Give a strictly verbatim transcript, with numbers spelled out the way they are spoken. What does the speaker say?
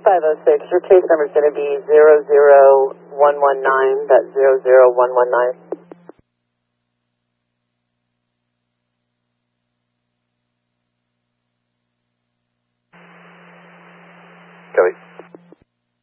five oh six. Your case number is going to be zero zero one one nine. That's zero zero one one nine.